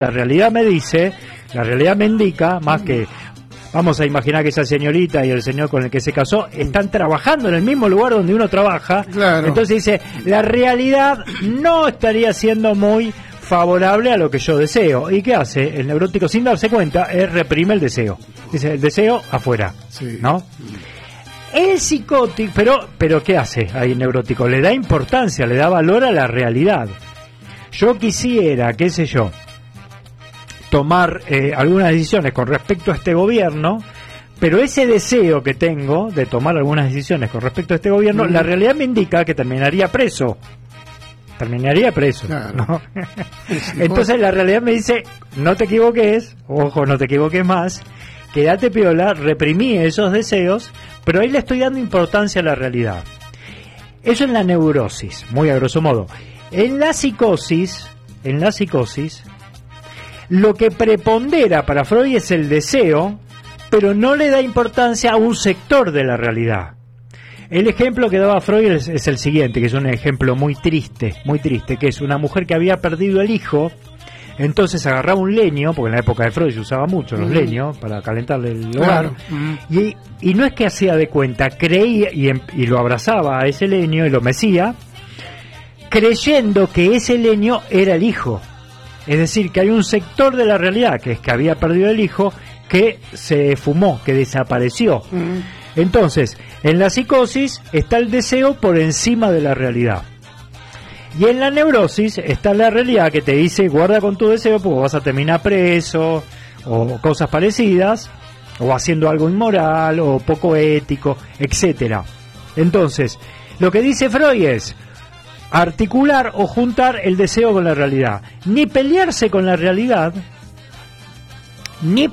La realidad me dice, la realidad me indica, más que vamos a imaginar que esa señorita y el señor con el que se casó están trabajando en el mismo lugar donde uno trabaja. Claro. Entonces dice, la realidad no estaría siendo muy favorable a lo que yo deseo. ¿Y qué hace? El neurótico, sin darse cuenta, reprime el deseo. Dice, el deseo afuera, sí. ¿no? El psicótico, pero ¿qué hace ahí el neurótico? Le da importancia, le da valor a la realidad. Yo quisiera, qué sé yo, tomar algunas decisiones con respecto a este gobierno, pero ese deseo que tengo de tomar algunas decisiones con respecto a este gobierno, la realidad me indica que terminaría preso, claro. ¿No? Entonces la realidad me dice, no te equivoques, ojo, no te equivoques más, quédate piola, reprimí esos deseos, pero ahí le estoy dando importancia a la realidad. Eso en la neurosis, muy a grosso modo. En la psicosis, lo que prepondera para Freud es el deseo, pero no le da importancia a un sector de la realidad. El ejemplo que daba Freud es el siguiente, que es un ejemplo muy triste, que es una mujer que había perdido el hijo, entonces agarraba un leño, porque en la época de Freud se usaba mucho los leños para calentarle el hogar, y no es que hacía de cuenta, creía y lo abrazaba a ese leño y lo mecía, creyendo que ese leño era el hijo. Es decir, que hay un sector de la realidad, que es que había perdido el hijo, que se fumó, que desapareció. Entonces, en la psicosis está el deseo por encima de la realidad. Y en la neurosis está la realidad que te dice, guarda con tu deseo porque vas a terminar preso, o cosas parecidas, o haciendo algo inmoral, o poco ético, etcétera. Entonces, lo que dice Freud es articular o juntar el deseo con la realidad. Ni pelearse con la realidad, ni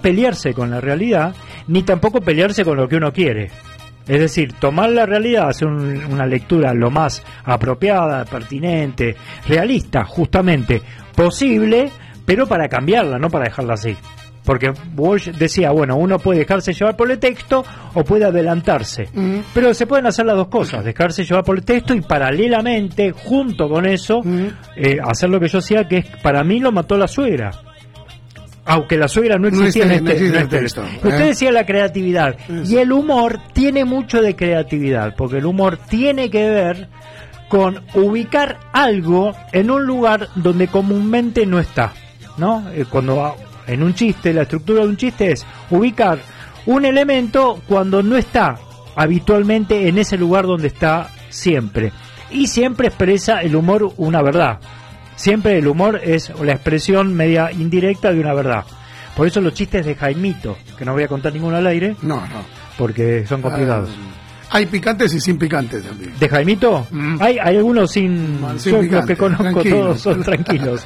tampoco pelearse con lo que uno quiere. Es decir, tomar la realidad, hacer una lectura lo más apropiada, pertinente, realista, justamente, posible, pero para cambiarla, no para dejarla así. Porque Walsh decía, bueno, uno puede dejarse llevar por el texto o puede adelantarse. Pero se pueden hacer las dos cosas, dejarse llevar por el texto y paralelamente, junto con eso, hacer lo que yo hacía, que es, para mí lo mató la suegra. Aunque la suegra no existía en este texto. Usted decía la creatividad. Y el humor tiene mucho de creatividad, porque el humor tiene que ver con ubicar algo en un lugar donde comúnmente no está, ¿no? Cuando en un chiste, la estructura de un chiste es ubicar un elemento cuando no está habitualmente en ese lugar donde está siempre. Y siempre expresa el humor una verdad. Siempre el humor es la expresión media indirecta de una verdad. Por eso los chistes de Jaimito, que no voy a contar ninguno al aire, porque son complicados. Hay picantes y sin picantes también. ¿De Jaimito? Hay algunos sin yo picante, los que conozco todos son tranquilos.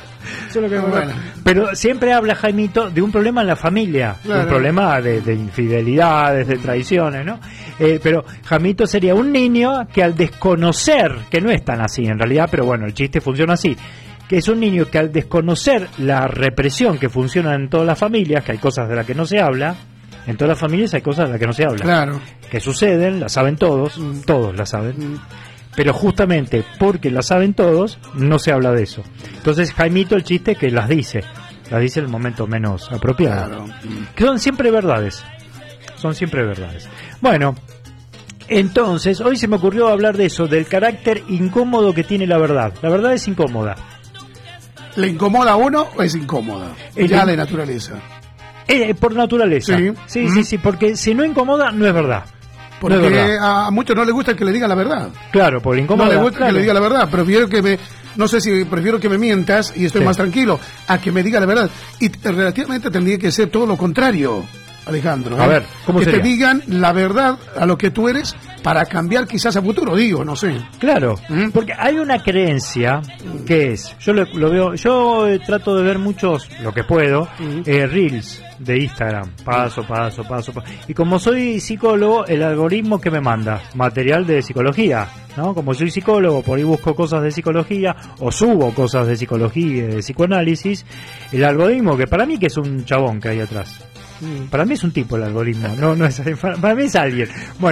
Pero siempre habla Jaimito de un problema en la familia, un problema de infidelidades, de traiciones, ¿no? Pero Jaimito sería un niño que al desconocer, que no es tan así en realidad, pero bueno, el chiste funciona así, que es un niño que al desconocer la represión que funciona en todas las familias, que hay cosas de las que no se habla, en todas las familias hay cosas de las que no se habla, que suceden, las saben todos, todos las saben, pero justamente porque las saben todos, no se habla de eso. Entonces Jaimito, el chiste que las dice en el momento menos apropiado, que son siempre verdades, Bueno, entonces hoy se me ocurrió hablar de eso, del carácter incómodo que tiene la verdad. La verdad es incómoda. ¿Le incomoda a uno o es incómoda? Ya de naturaleza. Por naturaleza. Sí, porque si no incomoda, no es verdad. Porque no es verdad. A muchos no les gusta que le diga la verdad. Claro, por incómoda. No les gusta que le diga la verdad. Prefiero que me mientas y estoy más tranquilo a que me diga la verdad. Y relativamente tendría que ser todo lo contrario, Alejandro. A ver, ¿cómo que sería? Te digan la verdad a lo que tú eres para cambiar quizás a futuro, no sé. Claro, porque hay una creencia que es, yo lo veo, yo trato de ver muchos, lo que puedo, reels de Instagram, paso. Y como soy psicólogo, el algoritmo que me manda, material de psicología, ¿no? Como soy psicólogo, por ahí busco cosas de psicología, o subo cosas de psicología y de psicoanálisis, el algoritmo, que para mí que es un chabón que hay atrás. Para mí es un tipo el algoritmo, no es, para mí es alguien. Bueno,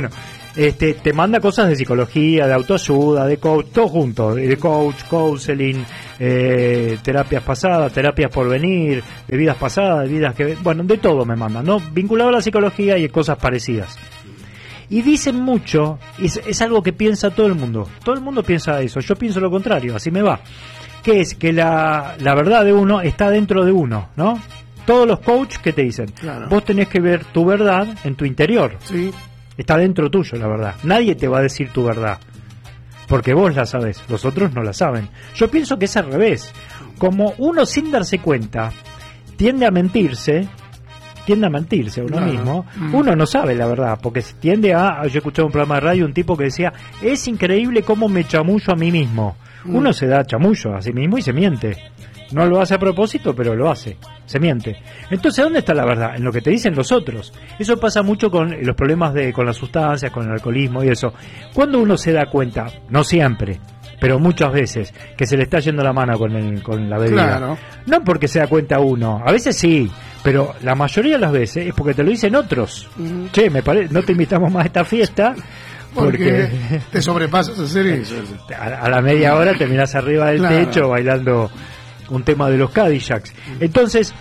te manda cosas de psicología, de autoayuda, de coach, todo junto, de coach, counseling, terapias pasadas, terapias por venir, de vidas pasadas, de vidas que... Bueno, de todo me manda, ¿no? Vinculado a la psicología y cosas parecidas. Y dicen mucho, es algo que piensa todo el mundo piensa eso, yo pienso lo contrario, así me va, que es que la verdad de uno está dentro de uno, ¿no? Todos los coaches que te dicen, claro, vos tenés que ver tu verdad en tu interior, sí, está dentro tuyo la verdad, nadie te va a decir tu verdad, porque vos la sabés, los otros no la saben. Yo pienso que es al revés, como uno sin darse cuenta tiende a mentirse a uno mismo, uno no sabe la verdad, porque tiende a... Yo escuché un programa de radio, un tipo que decía, es increíble cómo me chamullo a mí mismo. Uno se da chamullo a sí mismo y se miente. No lo hace a propósito, pero lo hace, se miente. Entonces, ¿dónde está la verdad? En lo que te dicen los otros. Eso pasa mucho con los problemas con las sustancias, con el alcoholismo y eso. Cuando uno se da cuenta, no siempre, pero muchas veces, que se le está yendo la mano con la bebida, claro, no porque se da cuenta uno, a veces sí, pero la mayoría de las veces es porque te lo dicen otros. Che, no te invitamos más a esta fiesta porque te sobrepasas a hacer eso. A la media hora terminás arriba del techo bailando un tema de los Cadillacs. Entonces,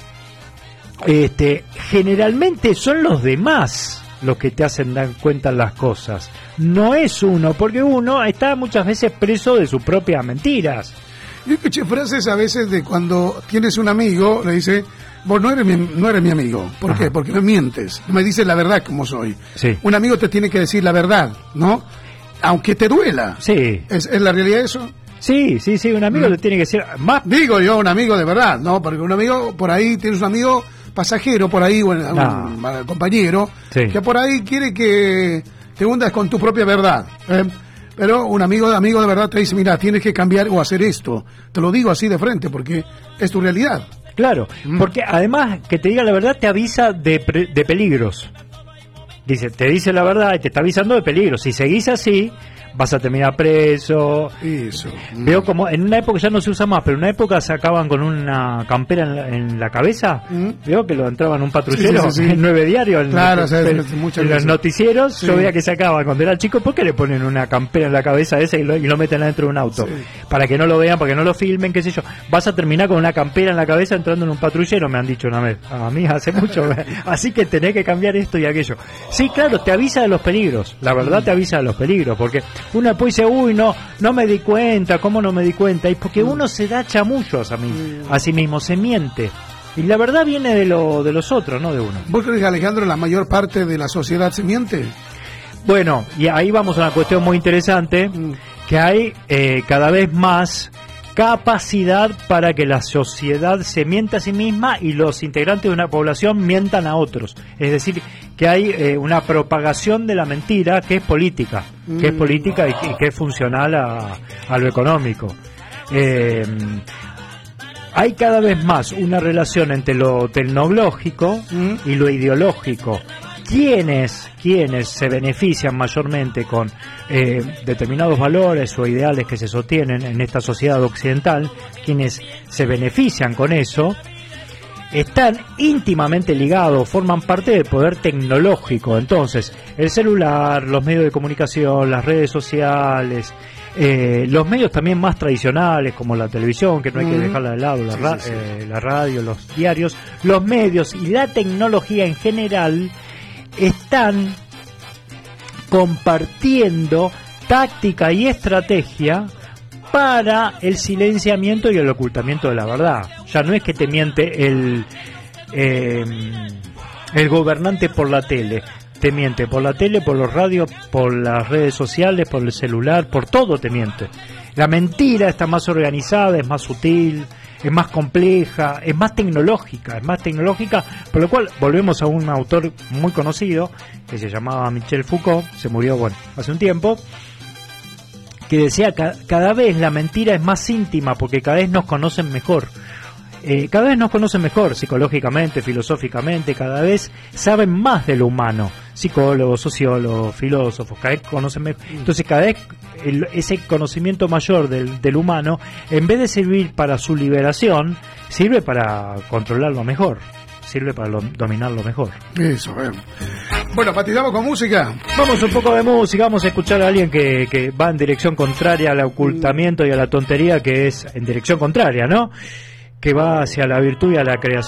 generalmente son los demás los que te hacen dar cuenta las cosas, no es uno, porque uno está muchas veces preso de sus propias mentiras. Yo escuché frases a veces de cuando tienes un amigo, le dice, vos no eres mi amigo. ¿Por qué? Porque me mientes, no me dices la verdad como soy. Sí. Un amigo te tiene que decir la verdad, ¿no? Aunque te duela. Sí. ¿Es la realidad eso? Sí, un amigo te tiene que decir más. Digo yo, un amigo de verdad, ¿no? Porque un amigo, por ahí tienes un amigo pasajero, por ahí, un compañero, sí, que por ahí quiere que te hundas con tu propia verdad. Pero un amigo de verdad te dice, mira, tienes que cambiar o hacer esto. Te lo digo así de frente porque es tu realidad. Claro, porque además que te diga la verdad te avisa de peligros. Te dice la verdad y te está avisando de peligros. Si seguís así, vas a terminar preso. Eso. Veo como en una época ya no se usa más, pero en una época sacaban con una campera en la cabeza. Veo que lo entraban un patrullero en 9 diarios, claro, en los noticieros. Sí. Yo veía que sacaban cuando era chico, ¿por qué le ponen una campera en la cabeza esa y lo meten adentro de un auto? Sí. Para que no lo vean, para que no lo filmen, qué sé yo. Vas a terminar con una campera en la cabeza entrando en un patrullero, me han dicho una vez. A mí hace mucho. Así que tenés que cambiar esto y aquello. Sí, claro, te avisa de los peligros. La verdad te avisa de los peligros, porque uno después dice, uy, no me di cuenta, ¿cómo no me di cuenta? Y porque uno se da chamullos a sí mismo, se miente. Y la verdad viene de los otros, no de uno. ¿Vos crees, Alejandro, la mayor parte de la sociedad se miente? Bueno, y ahí vamos a una cuestión muy interesante, que hay cada vez más capacidad para que la sociedad se mienta a sí misma y los integrantes de una población mientan a otros. Es decir, que hay una propagación de la mentira que es política, y que es funcional a lo económico. Hay cada vez más una relación entre lo tecnológico y lo ideológico. ¿Quiénes se benefician mayormente con determinados valores o ideales que se sostienen en esta sociedad occidental? Quienes se benefician con eso están íntimamente ligados, forman parte del poder tecnológico. Entonces, el celular, los medios de comunicación, las redes sociales, los medios también más tradicionales como la televisión, que no hay que dejarla de lado, la radio, los diarios, los medios y la tecnología en general están compartiendo táctica y estrategia para el silenciamiento y el ocultamiento de la verdad. Ya no es que te miente el gobernante por la tele, te miente por la tele, por los radios, por las redes sociales, por el celular, por todo te miente. La mentira está más organizada, es más sutil, es más compleja, es más tecnológica, por lo cual volvemos a un autor muy conocido que se llamaba Michel Foucault, se murió hace un tiempo, que decía que cada vez la mentira es más íntima porque cada vez nos conocen mejor. Cada vez nos conocen mejor psicológicamente, filosóficamente, cada vez saben más de lo humano, psicólogos, sociólogos, filósofos, cada vez conocen mejor. Entonces cada vez ese conocimiento mayor del humano, en vez de servir para su liberación, sirve para controlarlo mejor, sirve para dominarlo mejor. Eso, Bueno, patizamos con música. Vamos un poco de música, vamos a escuchar a alguien que va en dirección contraria al ocultamiento y a la tontería, que es en dirección contraria, ¿no? Que va hacia la virtud y a la creación.